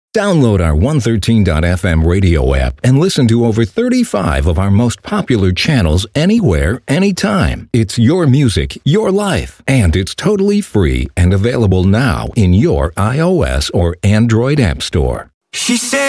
Download our 113.fm radio app and listen to over 35 of our most popular channels anywhere, anytime. It's your music, your life, and it's totally free and available now in your iOS or Android app store. She said